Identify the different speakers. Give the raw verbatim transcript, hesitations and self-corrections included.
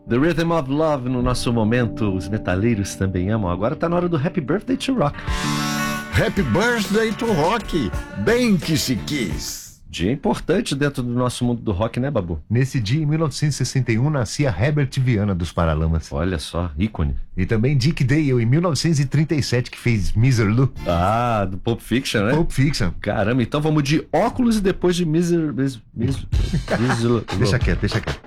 Speaker 1: The Rhythm of Love no nosso momento. Os metaleiros também amam. Agora tá na hora do Happy Birthday to Rock.
Speaker 2: Happy Birthday to Rock. Bem que se quis.
Speaker 1: Dia importante dentro do nosso mundo do rock, né, Babu?
Speaker 3: Nesse dia, em mil novecentos e sessenta e um, nascia Herbert Viana dos Paralamas.
Speaker 1: Olha só, ícone.
Speaker 3: E também Dick Dale, em mil novecentos e trinta e sete, que fez Miser Lou.
Speaker 1: Ah, do Pulp Fiction, né?
Speaker 3: Pulp Fiction.
Speaker 1: Caramba, então vamos de óculos e depois de Miser... Miser... Miser...
Speaker 3: Deixa quieto, deixa quieto.